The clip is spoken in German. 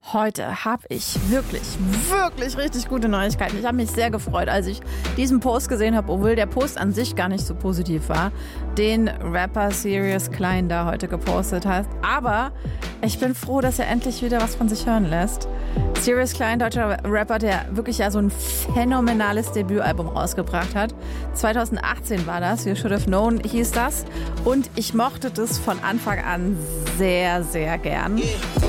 Heute habe ich wirklich richtig gute Neuigkeiten. Ich habe mich sehr gefreut, als ich diesen Post gesehen habe, obwohl der Post an sich gar nicht so positiv war, den Rapper Sirius Klein da heute gepostet hat. Aber ich bin froh, dass er endlich wieder was von sich hören lässt. Sirius Klein, deutscher Rapper, der wirklich ja so ein phänomenales Debütalbum rausgebracht hat. 2018 war das, You Should Have Known hieß das. Und ich mochte das von Anfang an sehr, sehr gern.